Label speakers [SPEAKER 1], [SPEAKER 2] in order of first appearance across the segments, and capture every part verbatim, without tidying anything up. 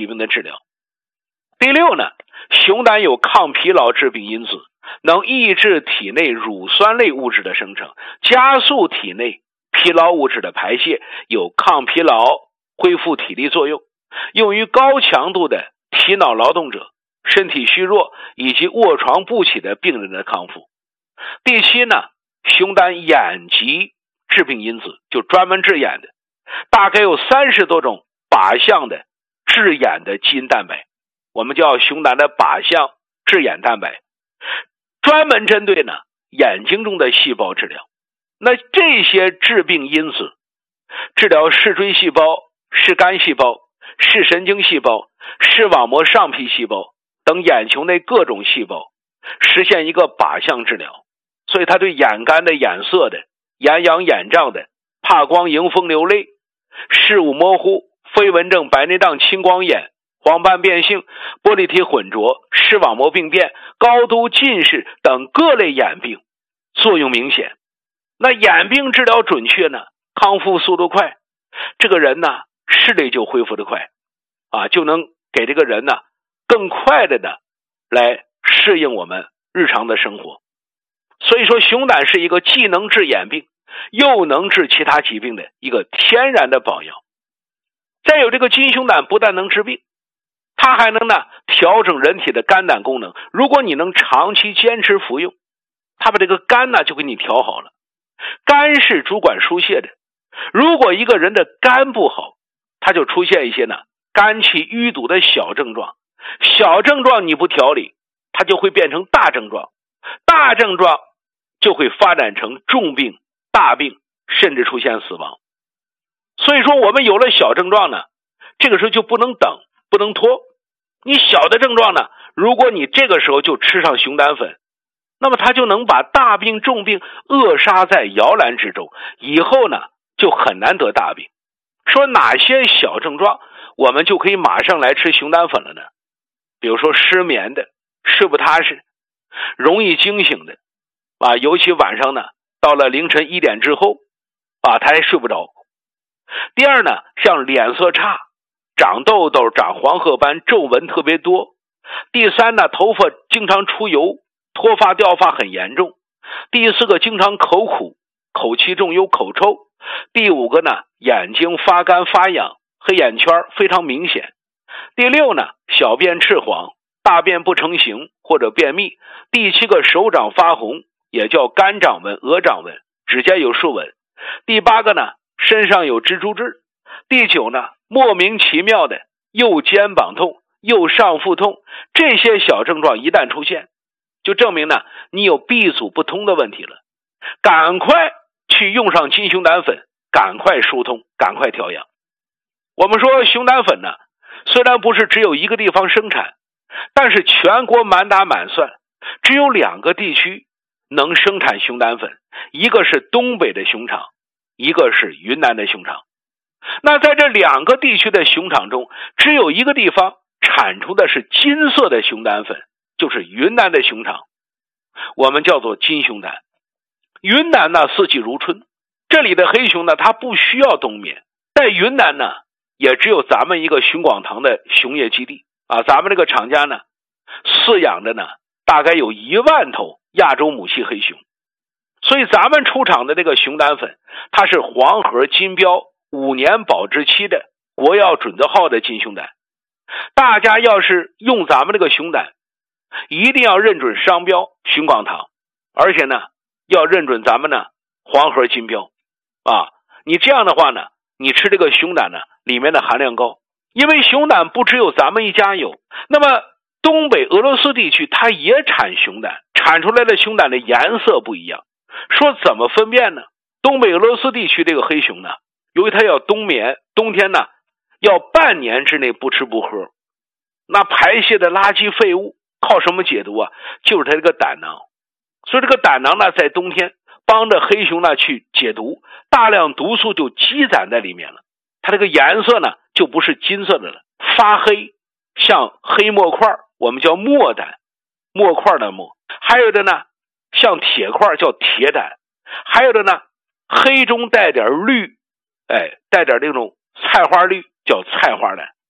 [SPEAKER 1] 疾病的治疗。第六呢，熊胆有抗疲劳致病因子，能抑制体内乳酸类物质的生成，加速体内疲劳物质的排泄，有抗疲劳、恢复体力作用，用于高强度的体脑劳动者、身体虚弱以及卧床不起的病人的康复。第七呢，熊胆眼疾致病因子，就专门治眼的，大概有三十多种靶向的治眼的基因蛋白，我们叫熊胆的靶向治眼蛋白，专门针对呢眼睛中的细胞治疗。那这些致病因子治疗视锥细胞、视肝细胞、视神经细胞、视网膜上皮细胞等眼球内各种细胞，实现一个靶向治疗。所以它对眼干的、眼涩的、眼痒眼胀的、怕光迎风流泪、视物模糊、飞蚊症、白内障、青光眼、黄斑变性、玻璃体混浊、视网膜病变、高度近视等各类眼病作用明显。那眼病治疗准确呢，康复速度快，这个人呢视力就恢复得快啊，就能给这个人呢更快的呢来适应我们日常的生活。所以说熊胆是一个既能治眼病又能治其他疾病的一个天然的宝药。再有这个金熊胆不但能治病，它还能呢调整人体的肝胆功能。如果你能长期坚持服用，它把这个肝呢就给你调好了。肝是主管疏泄的，如果一个人的肝不好，他就出现一些呢肝气淤堵的小症状，小症状你不调理，它就会变成大症状，大症状就会发展成重病、大病，甚至出现死亡。所以说我们有了小症状呢，这个时候就不能等，不能拖。你小的症状呢，如果你这个时候就吃上熊胆粉，那么它就能把大病重病扼杀在摇篮之中，以后呢就很难得大病。说哪些小症状我们就可以马上来吃熊胆粉了呢？比如说失眠的、睡不踏实、容易惊醒的啊，尤其晚上呢到了凌晨一点之后啊，他还睡不着。第二呢，像脸色差、长痘痘、长黄褐斑、皱纹特别多。第三呢，头发经常出油，脱发掉发很严重。第四个，经常口苦，口气重，有口臭。第五个呢，眼睛发干发痒，黑眼圈非常明显。第六呢，小便赤黄，大便不成形或者便秘。第七个，手掌发红，也叫肝掌纹、额掌纹，指甲有竖纹。第八个呢，身上有蜘蛛痣。第九呢，莫名其妙的右肩膀痛、右上腹痛，这些小症状一旦出现，就证明呢你有闭阻不通的问题了，赶快去用上金熊胆粉，赶快疏通，赶快调养。我们说熊胆粉呢，虽然不是只有一个地方生产，但是全国满打满算只有两个地区能生产熊胆粉，一个是东北的熊场，一个是云南的熊场。那在这两个地区的熊场中，只有一个地方产出的是金色的熊胆粉，就是云南的熊场，我们叫做金熊胆。云南呢四季如春，这里的黑熊呢它不需要冬眠，在云南呢也只有咱们一个熊广堂的熊业基地啊，咱们这个厂家呢饲养的呢大概有一万头亚洲母系黑熊，所以咱们出厂的这个熊胆粉，它是黄盒金标五年保质期的国药准字号的金熊胆。大家要是用咱们这个熊胆，一定要认准商标熊广堂，而且呢要认准咱们呢黄盒金标啊。你这样的话呢，你吃这个熊胆呢里面的含量高，因为熊胆不只有咱们一家有，那么东北俄罗斯地区它也产熊胆，产出来的熊胆的颜色不一样。说怎么分辨呢？东北俄罗斯地区这个黑熊呢，由于它要冬眠，冬天呢要半年之内不吃不喝，那排泄的垃圾废物靠什么解毒啊？就是它这个胆囊。所以这个胆囊呢在冬天帮着黑熊呢去解毒，大量毒素就积攒在里面了，它这个颜色呢就不是金色的了，发黑，像黑墨块，我们叫墨胆，墨块的墨。还有的呢像铁块，叫铁胆。还有的呢黑中带点绿，哎，带点这种菜花绿，叫菜花胆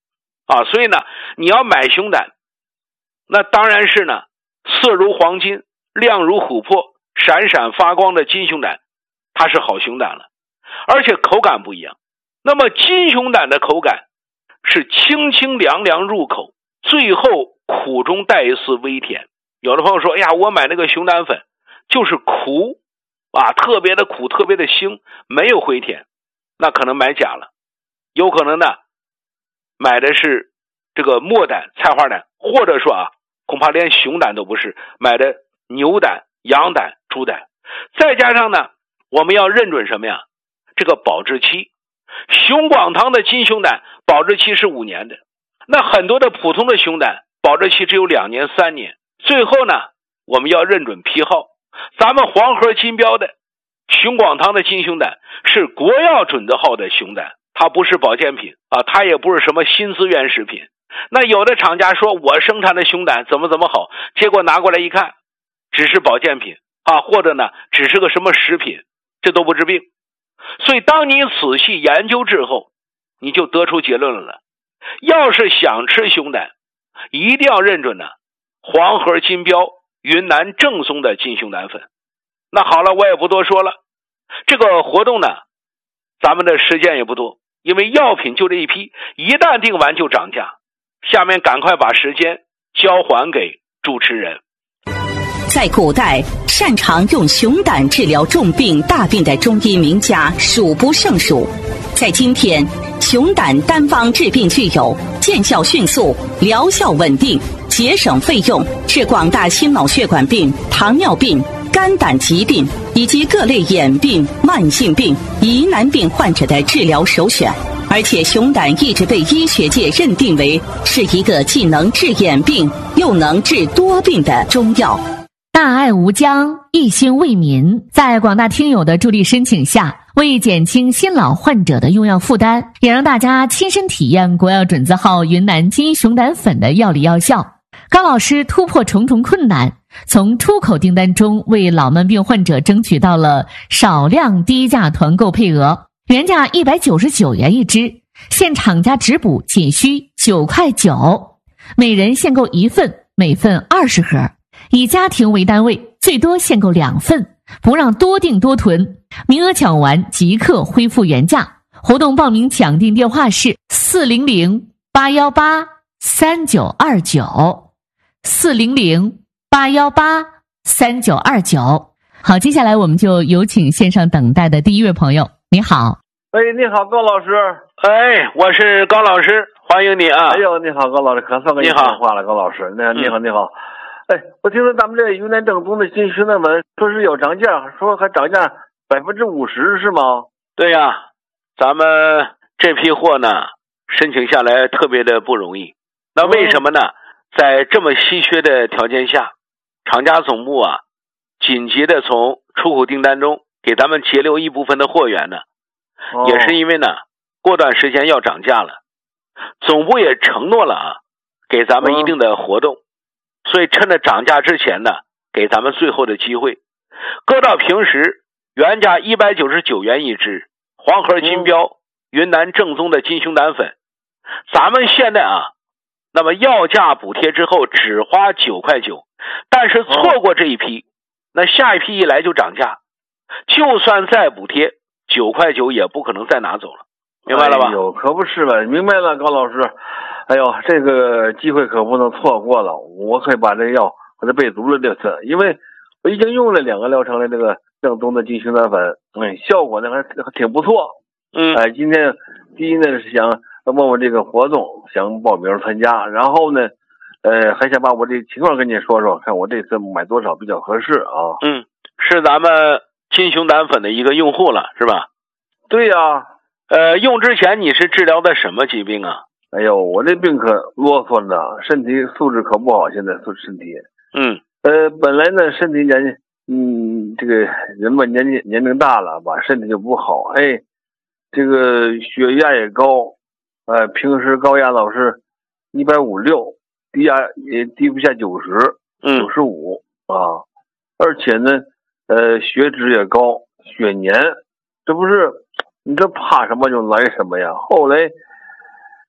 [SPEAKER 1] 啊。所以呢，你要买熊胆，那当然是呢，色如黄金、亮如琥珀、闪闪发光的金熊胆，它是好熊胆了，而且口感不一样。那么金熊胆的口感是清清凉凉入口，最后苦中带一丝微甜。有的朋友说，哎呀，我买那个熊胆粉就是苦啊，特别的苦，特别的腥，没有回甜，那可能买假了。有可能呢，买的是这个墨胆、菜花胆，或者说啊，恐怕连熊胆都不是，买的牛胆、羊胆、猪胆。再加上呢，我们要认准什么呀？这个保质期。熊广堂的金熊胆保质期是五年的，那很多的普通的熊胆保质期只有两年、三年。最后呢，我们要认准批号。咱们黄河金标的熊广堂的金熊胆是国药准字号的熊胆，它不是保健品啊，它也不是什么新资源食品。那有的厂家说我生产的熊胆怎么怎么好，结果拿过来一看，只是保健品啊，或者呢只是个什么食品，这都不治病。所以当你仔细研究之后，你就得出结论了。要是想吃熊胆，一定要认准呢黄河金标云南正宗的金熊胆粉。那好了，我也不多说了。这个活动呢，咱们的时间也不多，因为药品就这一批，一旦定完就涨价。下面赶快把时间交还给主持人。
[SPEAKER 2] 在古代，擅长用熊胆治疗重病大病的中医名家数不胜数。在今天，熊胆单方治病具有见效迅速、疗效稳定、节省费用，是广大心脑血管病、糖尿病、肝胆疾病以及各类眼病、慢性病、疑难病患者的治疗首选。而且熊胆一直被医学界认定为是一个既能治眼病又能治多病的中药。
[SPEAKER 3] 大爱无疆，一心为民，在广大听友的助力申请下，为减轻新老患者的用药负担，也让大家亲身体验国药准字号云南金熊胆粉的药理药效。高老师突破重重困难，从出口订单中为老慢病患者争取到了少量低价团购配额，原价一百九十九元一支，现厂家直补仅需九块九，每人限购一份，每份二十盒。以家庭为单位，最多限购两份，不让多订多囤，名额抢完即刻恢复原价。活动报名抢订电话是四零零八一八三九二九，四零零八一八三九二九。好，接下来我们就有请线上等待的第一位朋友。你好。
[SPEAKER 4] 哎，你好，高老师。
[SPEAKER 1] 哎，我是高老师，欢迎你啊。
[SPEAKER 4] 哎呦，你好，高老师，可算跟你说话了，高老师。那你好，你好。哎，我听说咱们这云南正宗的金熊胆粉说是要涨价，说还涨价百分之五十，是吗？
[SPEAKER 1] 对呀，咱们这批货呢，申请下来特别的不容易。那为什么呢？嗯、在这么稀缺的条件下，厂家总部啊，紧急的从出口订单中给咱们截留一部分的货源呢，哦、也是因为呢，过段时间要涨价了，总部也承诺了啊，给咱们一定的活动。嗯，所以趁着涨价之前呢，给咱们最后的机会。搁到平时原价一百九十九元一支，黄河金标、嗯、云南正宗的金熊胆粉，咱们现在啊，那么要价补贴之后只花九块九，但是错过这一批，哦、那下一批一来就涨价，就算再补贴九块九也不可能再拿走了，明白了吧？
[SPEAKER 4] 哎呦，可不是了，明白了，高老师。哎呦，这个机会可不能错过了，我可以把这药给它备足了这次，因为我已经用了两个疗程的这个正宗的金熊胆粉，哎，效果呢还还挺不错。
[SPEAKER 1] 嗯，
[SPEAKER 4] 哎，今天第一呢是想问问这个活动，想报名参加，然后呢，呃，还想把我这情况跟你说说，看我这次买多少比较合适啊。
[SPEAKER 1] 嗯，是咱们金熊胆粉的一个用户了，是吧？
[SPEAKER 4] 对呀、啊。
[SPEAKER 1] 呃，用之前你是治疗的什么疾病啊？
[SPEAKER 4] 哎呦，我这病可啰嗦呢，身体素质可不好，现在身体。
[SPEAKER 1] 嗯。
[SPEAKER 4] 呃，本来呢，身体年纪，嗯，这个人吧，年纪年龄大了吧，身体就不好。哎，这个血压也高，呃，平时高压老是一百五六，低压也低不下九十，
[SPEAKER 1] 嗯，
[SPEAKER 4] 九十五啊。而且呢，呃，血脂也高，血粘，这不是你这怕什么就来什么呀。后来。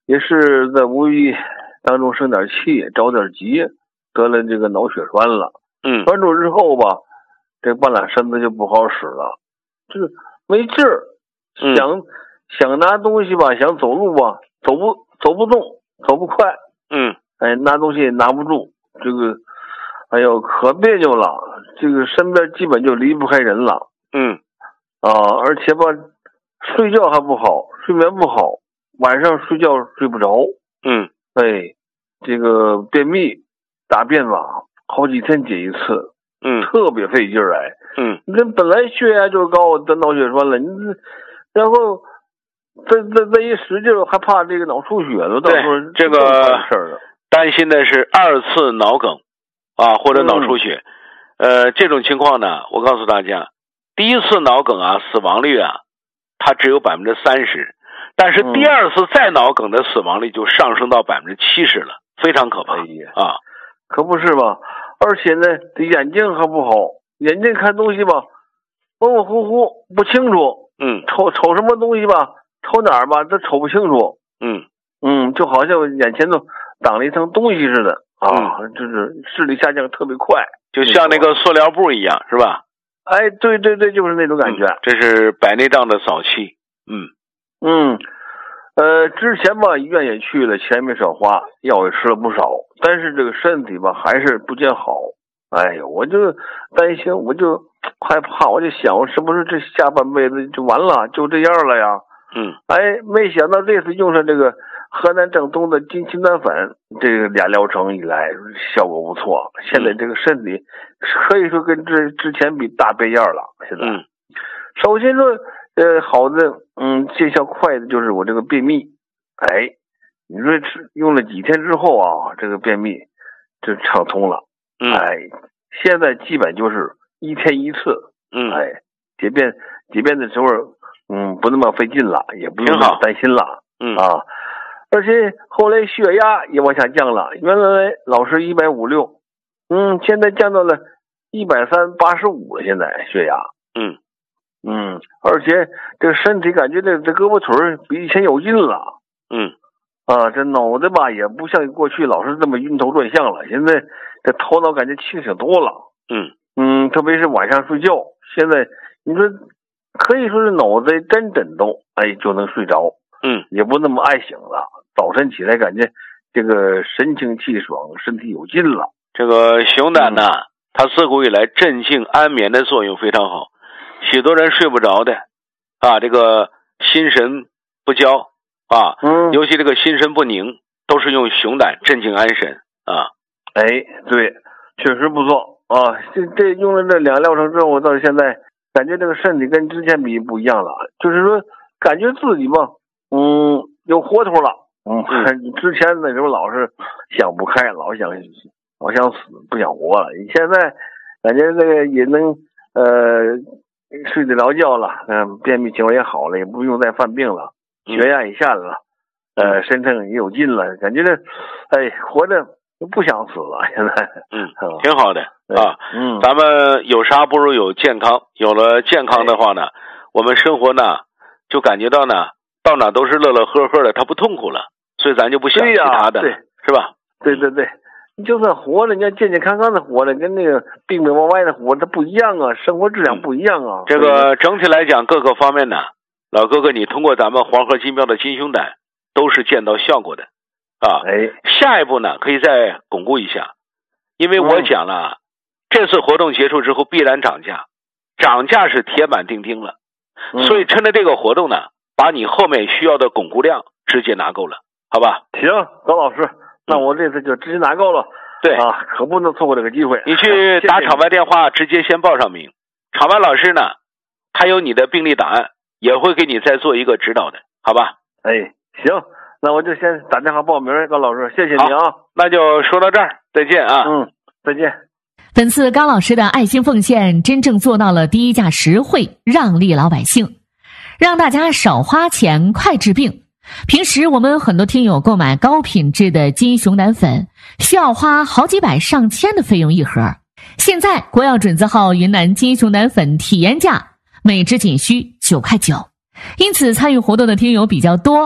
[SPEAKER 4] 也是在无意当中生点气，着点急，得了这个脑血栓了。
[SPEAKER 1] 嗯，
[SPEAKER 4] 栓住之后吧，这半拉身子就不好使了，就是没劲儿，
[SPEAKER 1] 嗯、
[SPEAKER 4] 想想拿东西吧，想走路吧，走不走不动，走不快。
[SPEAKER 1] 嗯，
[SPEAKER 4] 哎，拿东西也拿不住，这个，哎呦，可别扭了，这个身边基本就离不开人了。
[SPEAKER 1] 嗯，
[SPEAKER 4] 啊，而且吧，睡觉还不好，睡眠不好，晚上睡觉睡不着。
[SPEAKER 1] 嗯，
[SPEAKER 4] 哎，这个便秘，大便吧，好几天解一次。
[SPEAKER 1] 嗯，
[SPEAKER 4] 特别费劲儿。哎，
[SPEAKER 1] 嗯，
[SPEAKER 4] 你这本来血压就高，得脑血栓了，你这，然后这这这一使劲，还怕这个脑出血了，到时候
[SPEAKER 1] 这个
[SPEAKER 4] 事儿了。
[SPEAKER 1] 担心的是二次脑梗啊，或者脑出血。嗯、呃，这种情况呢，我告诉大家，第一次脑梗啊，死亡率啊，它只有百分之三十，但是第二次再脑梗的死亡率就上升到百分之七十了，非常可怕、哎、啊！
[SPEAKER 4] 可不是吧？而且呢，这眼睛还不好，眼睛看东西吧，模模糊糊不清楚。
[SPEAKER 1] 嗯，
[SPEAKER 4] 瞅瞅什么东西吧，瞅哪儿吧，都瞅不清楚。
[SPEAKER 1] 嗯
[SPEAKER 4] 嗯，就好像眼前头挡了一层东西似的啊，
[SPEAKER 1] 嗯、
[SPEAKER 4] 就是视力下降特别快，
[SPEAKER 1] 就像那个塑料布一样，是吧？
[SPEAKER 4] 哎，对对对，就是那种感觉。
[SPEAKER 1] 嗯、这是白内障的早期。嗯
[SPEAKER 4] 嗯，呃，之前吧，医院也去了，钱没少花，药也吃了不少，但是这个身体吧还是不见好。哎呀，我就担心，我就害怕，我就想，是不是这下半辈子就完了，就这样了呀？
[SPEAKER 1] 嗯，
[SPEAKER 4] 哎，没想到这次用上这个河南正宗的金青丹粉，这个俩疗程以来效果不错，现在这个身体可以说跟之之前比大变样了。现在，
[SPEAKER 1] 嗯、
[SPEAKER 4] 首先说，呃，好的，嗯，见效快的就是我这个便秘。哎，你说吃用了几天之后啊，这个便秘就畅通了。
[SPEAKER 1] 嗯，
[SPEAKER 4] 哎，现在基本就是一天一次。
[SPEAKER 1] 嗯，
[SPEAKER 4] 哎，解便解便的时候，嗯，不那么费劲了，也不用那么担心了。
[SPEAKER 1] 嗯
[SPEAKER 4] 啊，而且后来血压也往下降了，原来老是一百五六，嗯，现在降到了一百三八十五了。现在血压，
[SPEAKER 1] 嗯
[SPEAKER 4] 嗯，而且这个身体感觉这这胳膊腿比以前有劲了。
[SPEAKER 1] 嗯，
[SPEAKER 4] 啊，这脑袋吧也不像过去老是这么晕头转向了，现在这头脑感觉清醒多了。
[SPEAKER 1] 嗯
[SPEAKER 4] 嗯，特别是晚上睡觉，现在你说可以说是脑袋沾枕头，哎，就能睡着。
[SPEAKER 1] 嗯，
[SPEAKER 4] 也不那么爱醒了，早晨起来感觉这个神清气爽，身体有劲了。
[SPEAKER 1] 这个熊胆呢，嗯、它自古以来镇静安眠的作用非常好，许多人睡不着的啊，这个心神不交啊，
[SPEAKER 4] 嗯，
[SPEAKER 1] 尤其这个心神不宁，都是用熊胆镇静安神啊。
[SPEAKER 4] 哎，对，确实不错啊。这这用了这两疗程之后，到现在感觉这个身体跟之前比不一样了，就是说感觉自己吧。嗯，有活头了。嗯，之前那时候老是想不开，老想老想死，不想活了。你现在感觉这个也能呃睡得着觉了，嗯，便秘情况也好了，也不用再犯病了，血压也下来了，呃，身上也有劲了，感觉这哎活着不想死了。现在
[SPEAKER 1] 嗯，挺好的啊。
[SPEAKER 4] 嗯，
[SPEAKER 1] 咱们有啥不如有健康，有了健康的话呢，我们生活呢就感觉到呢。到哪都是乐乐呵呵的，他不痛苦了，所以咱就不想其他的，
[SPEAKER 4] 对
[SPEAKER 1] 呀，对，是吧？
[SPEAKER 4] 对对对，你就算活着，你要健健康康的活着，跟那个病病歪歪的活着不一样啊，生活质量不一样啊。
[SPEAKER 1] 嗯、这个整体来讲，各个方面呢，老哥哥，你通过咱们黄河金标的金胸胆，都是见到效果的啊。
[SPEAKER 4] 哎，
[SPEAKER 1] 下一步呢，可以再巩固一下，因为我讲了，嗯、这次活动结束之后必然涨价，涨价是铁板钉钉了，
[SPEAKER 4] 嗯、
[SPEAKER 1] 所以趁着这个活动呢。把你后面需要的巩固量直接拿够了，好吧？
[SPEAKER 4] 行，高老师，那我这次就直接拿够了。
[SPEAKER 1] 对
[SPEAKER 4] 啊，可不能错过这个机会。
[SPEAKER 1] 你去打场外电话，直接先报上名。场外老师呢，他有你的病历档案，也会给你再做一个指导的，好吧？
[SPEAKER 4] 哎，行，那我就先打电话报名，高老师，谢谢你啊。
[SPEAKER 1] 那就说到这儿，再见啊。
[SPEAKER 4] 嗯，再见。
[SPEAKER 3] 本次高老师的爱心奉献，真正做到了低价实惠，让利老百姓。让大家少花钱快治病。平时我们很多听友购买高品质的金熊胆粉，需要花好几百上千的费用一盒。现在国药准字号云南金熊胆粉体验价每支仅需九块九，因此参与活动的听友比较多。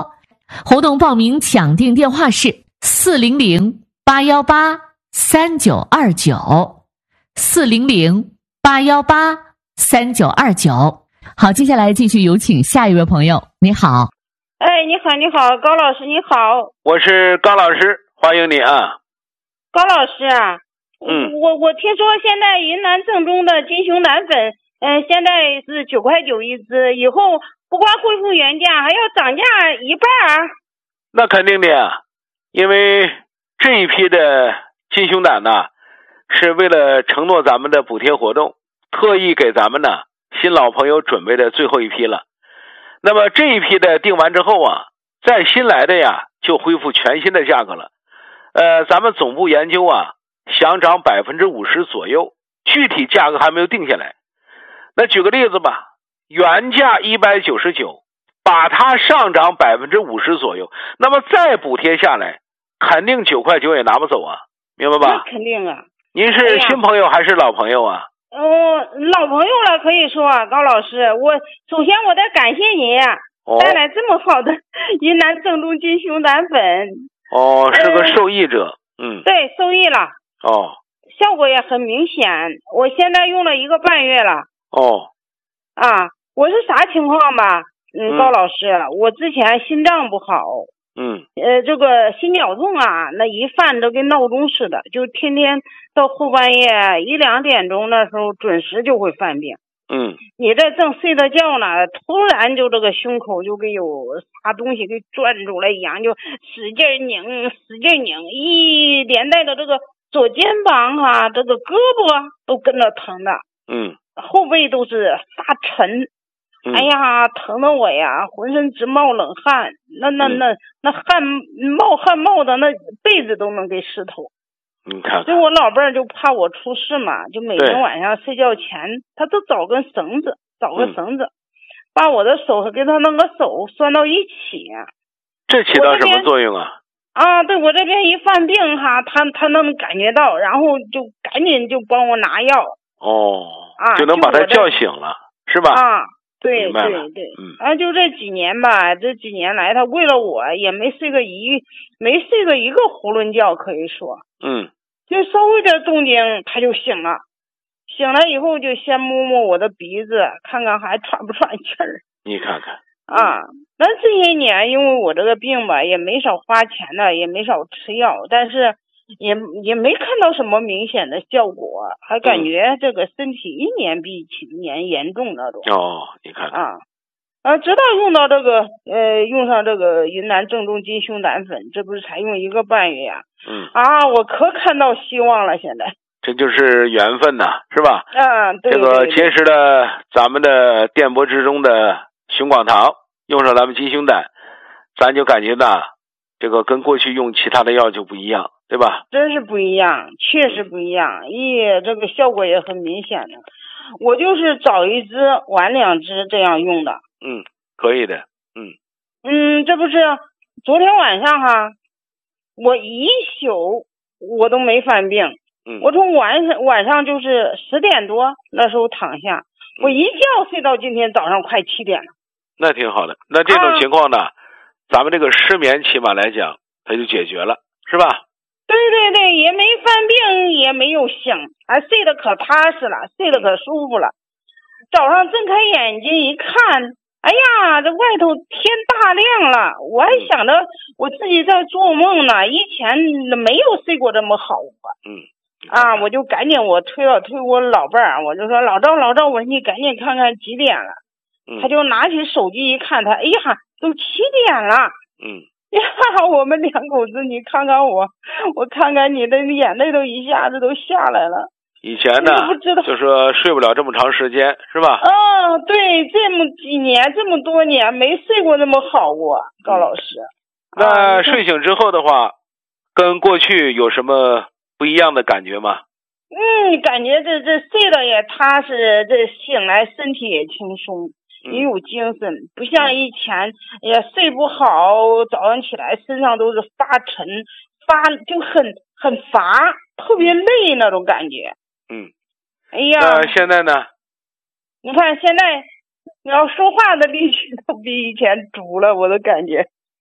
[SPEAKER 3] 活动报名抢订电话是四零零八幺八三九二九，四零零八幺八三九二九。好，接下来继续有请下一位朋友。你好。
[SPEAKER 5] 哎，你好，你好，高老师，你好。
[SPEAKER 1] 我是高老师，欢迎你啊。
[SPEAKER 5] 高老师啊，
[SPEAKER 1] 嗯，
[SPEAKER 5] 我我听说现在云南正宗的金熊胆粉，嗯、呃，现在是九块九一支，以后不光恢复原价，还要涨价一半啊。
[SPEAKER 1] 那肯定的呀，因为这一批的金熊胆呢，是为了承诺咱们的补贴活动，特意给咱们呢新老朋友准备的最后一批了。那么这一批的定完之后啊，再新来的呀就恢复全新的价格了。呃，咱们总部研究啊，想涨百分之五十左右，具体价格还没有定下来。那举个例子吧，原价一百九十九，把它上涨百分之五十左右，那么再补贴下来，肯定九块九也拿不走啊，明白吧？
[SPEAKER 5] 那肯定啊。
[SPEAKER 1] 您是新朋友还是老朋友啊？
[SPEAKER 5] 哦，老朋友了，可以说啊，高老师，我首先我得感谢您啊，
[SPEAKER 1] 哦、
[SPEAKER 5] 带来这么好的云南正宗金熊胆粉。
[SPEAKER 1] 哦，是个受益者，呃、嗯，
[SPEAKER 5] 对，受益了。
[SPEAKER 1] 哦，
[SPEAKER 5] 效果也很明显，我现在用了一个半月了。
[SPEAKER 1] 哦，
[SPEAKER 5] 啊，我是啥情况吧？嗯，
[SPEAKER 1] 嗯
[SPEAKER 5] 高老师，我之前心脏不好。
[SPEAKER 1] 嗯，
[SPEAKER 5] 呃，这个心绞痛啊，那一犯都跟闹钟似的，就天天到后半夜一两点钟的时候准时就会犯病。
[SPEAKER 1] 嗯，
[SPEAKER 5] 你这正睡着觉呢，突然就这个胸口就跟有啥东西给攥住了一样，就使劲拧，使劲拧，一连带的这个左肩膀啊，这个胳膊都跟着疼的。
[SPEAKER 1] 嗯，
[SPEAKER 5] 后背都是发沉。
[SPEAKER 1] 嗯、
[SPEAKER 5] 哎呀，疼得我呀，浑身直冒冷汗，那那那、嗯、那汗冒汗冒的那被子都能给湿透。
[SPEAKER 1] 你看看，
[SPEAKER 5] 所以我老伴儿就怕我出事嘛，就每天晚上睡觉前，他都找根绳子，找个绳子，嗯、把我的手和给他弄个手拴到一起。
[SPEAKER 1] 这起到什么作用啊？
[SPEAKER 5] 啊，对，我这边一犯病哈，他他能感觉到，然后就赶紧就帮我拿药。
[SPEAKER 1] 哦，
[SPEAKER 5] 啊，
[SPEAKER 1] 就能把他叫醒了，是吧？
[SPEAKER 5] 啊。对对对，
[SPEAKER 1] 嗯，
[SPEAKER 5] 啊，就这几年吧，这几年来，他为了我也没睡个一，没睡个一个囫囵觉，可以说，
[SPEAKER 1] 嗯，
[SPEAKER 5] 就稍微点动静他就醒了，醒了以后就先摸摸我的鼻子，看看还喘不喘气儿。
[SPEAKER 1] 你看看，
[SPEAKER 5] 啊，那这些年因为我这个病吧，也没少花钱的，也没少吃药，但是。也也没看到什么明显的效果，还感觉这个身体一年比一年严重那种。
[SPEAKER 1] 哦，你看看
[SPEAKER 5] 啊，啊，直到用到这个呃，用上这个云南正宗金熊胆粉，这不是才用一个半月呀？
[SPEAKER 1] 嗯。
[SPEAKER 5] 啊，我可看到希望了，现在。
[SPEAKER 1] 这就是缘分呐，是吧？
[SPEAKER 5] 嗯，对。
[SPEAKER 1] 这个结识了咱们的电波之中的熊广糖，用上咱们金熊胆，咱就感觉到这个跟过去用其他的药就不一样。对吧？
[SPEAKER 5] 真是不一样，确实不一样。咦，这个效果也很明显的。我就是早一支晚两支这样用的。
[SPEAKER 1] 嗯，可以的。嗯
[SPEAKER 5] 嗯，这不是昨天晚上哈，我一宿我都没犯病。
[SPEAKER 1] 嗯，
[SPEAKER 5] 我从晚上晚上就是十点多那时候躺下，嗯、我一觉睡到今天早上快七点了。
[SPEAKER 1] 那挺好的。那这种情况呢，啊、咱们这个失眠起码来讲，它就解决了，是吧？
[SPEAKER 5] 对对对，也没犯病，也没有醒，还睡得可踏实了，睡得可舒服了。早上睁开眼睛一看，哎呀，这外头天大亮了，我还想着我自己在做梦呢，以前没有睡过这么好过。
[SPEAKER 1] 嗯，
[SPEAKER 5] 啊，我就赶紧我推了推我老伴儿，我就说老赵老赵，我说你赶紧看看几点了。
[SPEAKER 1] 嗯，
[SPEAKER 5] 他就拿起手机一看，他哎呀，都七点了。
[SPEAKER 1] 嗯。
[SPEAKER 5] 呀，我们两口子，你看看我，我看看你的眼泪都一下子都下来了。
[SPEAKER 1] 以前呢，就说睡不了这么长时间，是吧？
[SPEAKER 5] 嗯，对，这么几年，这么多年没睡过那么好过，高老师。
[SPEAKER 1] 嗯、那睡醒之后的话，跟过去有什么不一样的感觉吗？
[SPEAKER 5] 嗯，感觉这这睡得也踏实，这醒来身体也轻松。也有精神，不像以前也睡不好，早上起来身上都是发沉，发就很很乏，特别累那种感觉。
[SPEAKER 1] 嗯，
[SPEAKER 5] 哎呀，
[SPEAKER 1] 那现在呢？
[SPEAKER 5] 你看现在，你要说话的力气都比以前足了，我的感觉。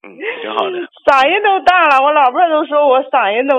[SPEAKER 1] 嗯，挺好的。
[SPEAKER 5] 嗓音都大了，我老伴儿都说我嗓音都